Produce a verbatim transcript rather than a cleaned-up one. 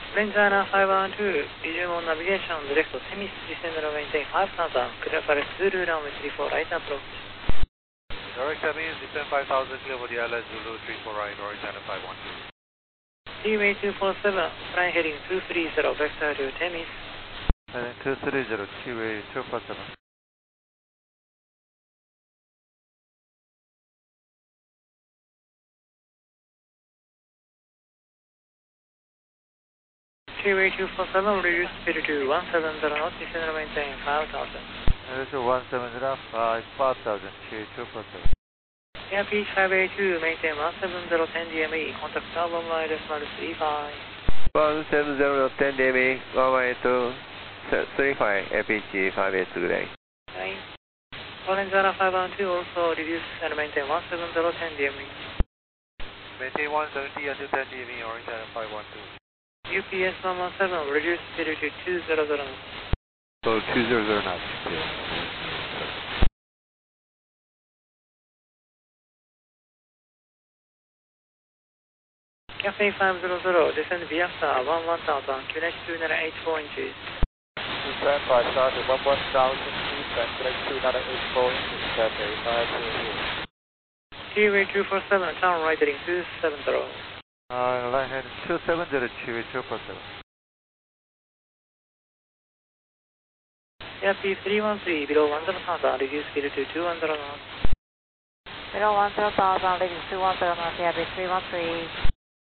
Lenzana five one two, resume on navigation, direct to Temis, descend and maintain five thousand, clear for Zulu runway three four right approach. Direct Temis, descend five thousand, clear for the L S Zulu three four right, Lenzana five one two. Seaway two four seven, flying heading two three zero, vector to Temis. Heading two three zero, Seaway two four seven. Seaway two four seven, reduce speed to one seven zero knots, descend and maintain five thousand. L S one seven zero five, five thousand, Seaway two four seven. Airpeak five eight two, maintain one seven zero ten D M E, contact Carbon Line decimal three five. one seven zero ten D M E, runway two three five, A P G five eight two today. Okay. Lenzana five one two, also reduce and maintain one seven zero ten D M E. Maintain one seventy until ten D M E, Lenzana five one two. U P S one one seven, reduce speed to two zero zero knots. So two zero zero knots. Cafe five zero zero, descend Viasta one one thousand, Q N H two nine eight four inches. Descend by start at one one thousand feet, and direct two nine eight four inches, Cafe five zero zero. Seaway two four seven, turn right heading two seven zero. Uh, line heading two seven zero, Seaway two four seven. Airpeak three one three, below one zero thousand, reduce speed to two one zero knots. Below one zero thousand, leading two one zero knots, Airpeak three one three.